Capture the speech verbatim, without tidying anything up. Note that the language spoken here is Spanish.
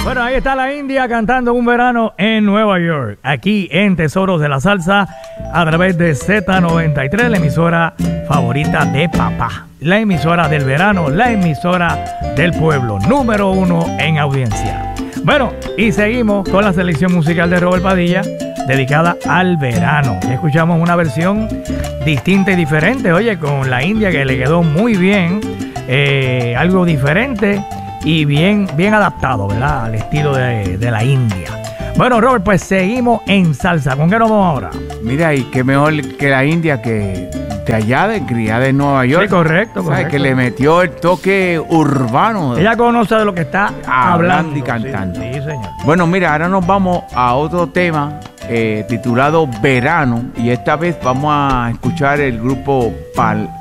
Bueno, ahí está la India cantando Un Verano en Nueva York. Aquí en Tesoros de la Salsa a través de Z noventa y tres, la emisora favorita de papá. La emisora del verano, la emisora del pueblo, número uno en audiencia. Bueno, y seguimos con la selección musical de Robert Padilla, dedicada al verano. Escuchamos una versión distinta y diferente, oye, con la India, que le quedó muy bien, eh, algo diferente y bien, bien adaptado, ¿verdad?, al estilo de, de la India. Bueno, Robert, pues seguimos en salsa. ¿Con qué nos vamos ahora? Mira, y qué mejor que la India, que de allá, de criada de Nueva York. Sí, correcto, ¿sabes? correcto. Que le metió el toque urbano. Ella conoce de lo que está hablando, hablando y cantando. Sí, sí, señor. Bueno, mira, ahora nos vamos a otro tema eh, titulado Verano, y esta vez vamos a escuchar el grupo Pal